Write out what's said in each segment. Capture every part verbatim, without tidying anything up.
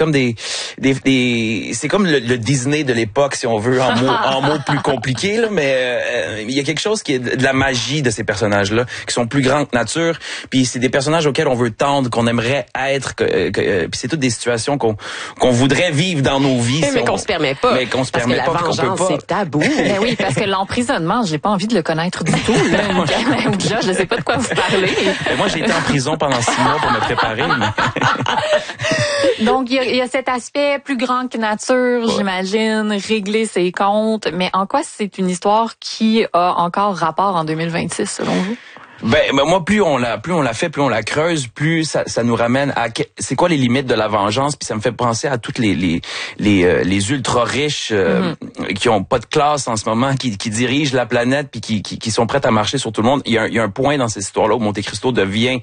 comme des, des, des c'est comme le, le Disney de l'époque, si on veut, en mots, en mots plus compliqués, là, mais euh, il y a quelque chose qui est de la magie de ces personnages-là, qui sont plus grands que nature, puis c'est des personnages auxquels on veut tendre, qu'on aimerait être, que, que, puis c'est toutes des situations qu'on, qu'on voudrait vivre dans nos vies. Mais, si mais on, qu'on se permet pas. Mais qu'on se permet parce que pas, la vengeance, qu'on peut pas. c'est tabou. Ben oui, parce que l'emprisonnement, j'ai pas envie de le connaître du tout, là. Ou déjà, je sais pas de quoi vous parlez. Ben moi, j'ai été en prison pendant six mois pour me préparer. Mais... Donc, il y, a, il y a cet aspect plus grand que nature, ouais. J'imagine, régler ses comptes. Mais en quoi c'est une histoire qui a encore rapport en deux mille vingt-six, selon vous? Ben, ben moi, plus on la, plus on la fait, plus on la creuse, plus ça, ça nous ramène à c'est quoi les limites de la vengeance. Puis ça me fait penser à toutes les les les, euh, les ultra riches euh, mm-hmm. qui ont pas de classe en ce moment, qui, qui dirigent la planète, puis qui, qui qui sont prêts à marcher sur tout le monde. Il y a, il y a un point dans cette histoire-là où Monte Cristo devient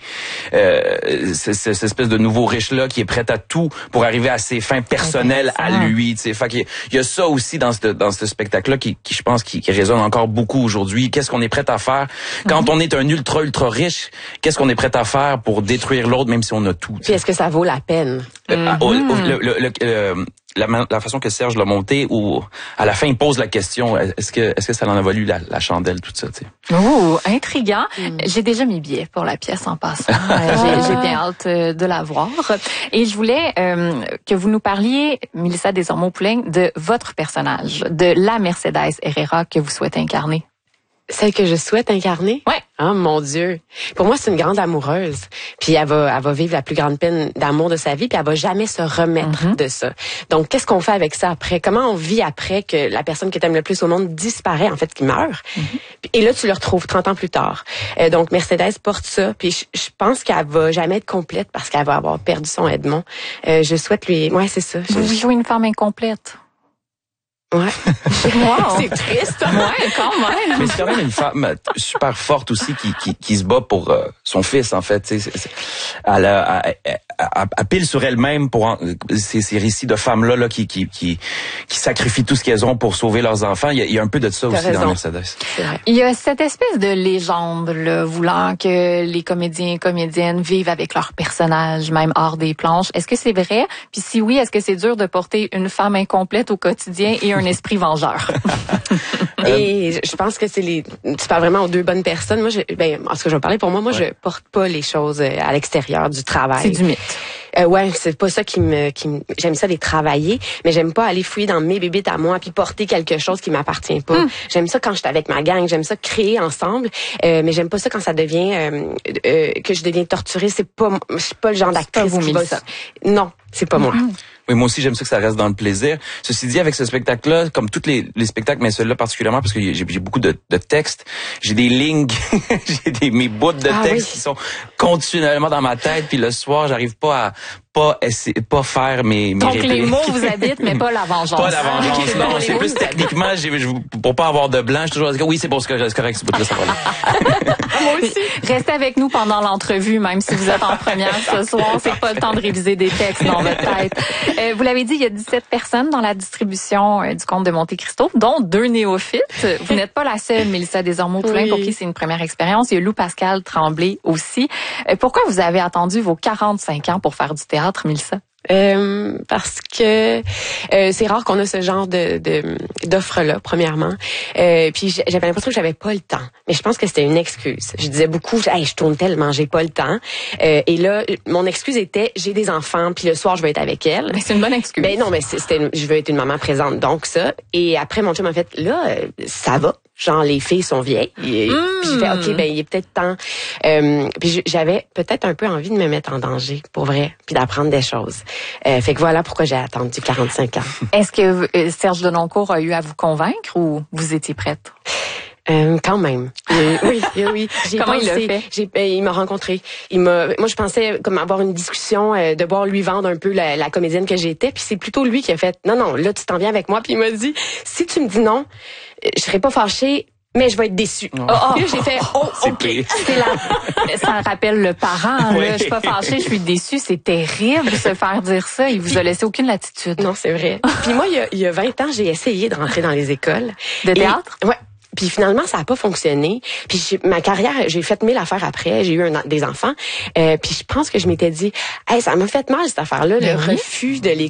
euh, cette, cette espèce de nouveau riche là qui est prêt à tout pour arriver à ses fins personnelles à lui. Tu sais, fait qu'il y a, il y a ça aussi dans ce dans ce spectacle-là qui, qui je pense qui, qui résonne encore beaucoup aujourd'hui. Qu'est-ce qu'on est prêt à faire quand mm-hmm. on est un ultra ultra ultra riche, qu'est-ce qu'on est prêt à faire pour détruire l'autre même si on a tout? Puis est-ce que ça vaut la peine? Euh, mm-hmm. le, le, le, le, la, la façon que Serge l'a monté, où à la fin il pose la question, est-ce que est-ce que ça en a valu la, la chandelle, tout ça, tu sais? Oh, intriguant. Mm. J'ai déjà mis billet pour la pièce en passant. j'ai, j'ai bien hâte de la voir. Et je voulais euh, que vous nous parliez, Mélissa Desormeaux-Poulain, de votre personnage, de la Mercedes Herrera que vous souhaitez incarner. Celle que je souhaite incarner? Ouais. Oh mon Dieu. Pour moi, c'est une grande amoureuse. Puis elle va, elle va vivre la plus grande peine d'amour de sa vie, puis elle va jamais se remettre mm-hmm. de ça. Donc, qu'est-ce qu'on fait avec ça après? Comment on vit après que la personne que t'aimes le plus au monde disparaît, en fait, qui meurt? Mm-hmm. Et là, tu le retrouves trente ans plus tard. Euh, donc, Mercedes porte ça, puis je, je pense qu'elle va jamais être complète parce qu'elle va avoir perdu son Edmond. Euh, je souhaite lui... Ouais, c'est ça. Vous je... jouez une femme incomplète. Ouais. Wow. C'est triste. Ouais, quand même. Mais c'est quand même une femme super forte aussi qui qui, qui se bat pour euh, son fils, en fait. C'est, c'est, elle, a, elle, elle, elle pile sur elle-même pour en, ces, ces récits de femmes là, là qui qui qui qui sacrifient tout ce qu'elles ont pour sauver leurs enfants. Il y a, il y a un peu de ça T'as aussi raison. dans Mercedes. C'est vrai. Il y a cette espèce de légende là, voulant que les comédiens et comédiennes vivent avec leurs personnages, même hors des planches. Est-ce que c'est vrai? Puis si oui, est-ce que c'est dur de porter une femme incomplète au quotidien et un esprit vengeur? Et je pense que c'est les, tu parles vraiment aux deux bonnes personnes. Moi, je, ben, en ce que je vais parler pour moi, moi, ouais. je porte pas les choses à l'extérieur du travail. C'est du mythe. Euh, ouais, c'est pas ça qui me, qui me, j'aime ça les travailler, mais j'aime pas aller fouiller dans mes bébites à moi puis porter quelque chose qui m'appartient pas. Mm. J'aime ça quand je suis avec ma gang, j'aime ça créer ensemble, euh, mais j'aime pas ça quand ça devient, euh, euh, que je deviens torturée. C'est pas, je suis pas le genre d'actrice qui va ça. Non, c'est pas moi. Mm. Oui, moi aussi, j'aime ça que ça reste dans le plaisir. Ceci dit, avec ce spectacle-là, comme tous les, les spectacles, mais celui-là particulièrement, parce que j'ai, j'ai beaucoup de, de textes, j'ai des lignes, j'ai des, mes bouts de ah, textes oui. qui sont continuellement dans ma tête, puis le soir, j'arrive pas à pas essayer, pas faire mes, mes Donc, répliques. les mots vous habitent, mais pas la vengeance. Pas la vengeance, ah, okay. non. Bon, c'est plus techniquement, j'ai, je, pour pas avoir de blanc, je toujours dit, oui, c'est pour ce que c'est correct, c'est pour ça. Moi aussi. Restez avec nous pendant l'entrevue, même si vous êtes en première ce soir. C'est pas le temps de réviser des textes dans votre tête. Euh, vous l'avez dit, il y a dix-sept personnes dans la distribution euh, du Comte de Monte Cristo, dont deux néophytes. Vous n'êtes pas la seule, Mélissa Desormeaux-Poulain, oui. pour qui c'est une première expérience. Il y a Lou Pascal Tremblay aussi. Euh, pourquoi vous avez attendu vos quarante-cinq ans pour faire du théâtre, Mélissa? Euh, parce que euh, c'est rare qu'on a ce genre de, de d'offre là premièrement. Euh, puis j'avais l'impression que j'avais pas le temps, mais je pense que c'était une excuse. Je disais beaucoup, hey, je tourne tellement, j'ai pas le temps. Euh, et là, mon excuse était, j'ai des enfants, puis le soir je vais être avec elles. Mais c'est une bonne excuse. Ben non, mais c'était, une, je veux être une maman présente, donc ça. Et après mon chum m'a fait, là, ça va. Genre, les filles sont vieilles. Et, mmh. Puis j'ai fait, OK, ben il est peut-être temps. Euh, puis j'avais peut-être un peu envie de me mettre en danger, pour vrai, puis d'apprendre des choses. Euh, fait que voilà pourquoi j'ai attendu quarante-cinq ans. Est-ce que euh, Serge Denoncourt a eu à vous convaincre ou vous étiez prête? Euh, quand même. Oui, oui, oui. J'ai Comment pensé, il l'a fait? J'ai, euh, il m'a rencontré. Il m'a, moi, je pensais comme avoir une discussion, euh, de voir lui vendre un peu la, la comédienne que j'étais. Puis c'est plutôt lui qui a fait, non, non, là, tu t'en viens avec moi. Puis il m'a dit, si tu me dis non, je serai pas fâchée, mais je vais être déçue. Oh, oh, puis là, j'ai fait, oh, c'est OK. pire. C'est la, ça rappelle le parent. Oui. Là. Je suis pas fâchée, je suis déçue. C'est terrible de se faire dire ça. Il vous a laissé aucune latitude. Non, c'est vrai. Puis moi, il y a, il y a vingt ans, j'ai essayé de rentrer dans les écoles. De théâtre? Et, ouais. Puis finalement, ça a pas fonctionné. Puis j'ai, ma carrière, j'ai fait mille affaires après. J'ai eu un, des enfants. Euh, puis je pense que je m'étais dit, hey, ça m'a fait mal cette affaire-là, ben le oui. refus de les